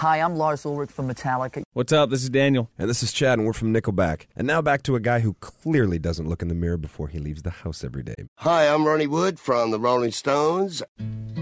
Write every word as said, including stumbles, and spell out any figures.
Hi, I'm Lars Ulrich from Metallica. What's up? This is Daniel. And this is Chad, and we're from Nickelback. And now back to a guy who clearly doesn't look in the mirror before he leaves the house every day. Hi, I'm Ronnie Wood from the Rolling Stones.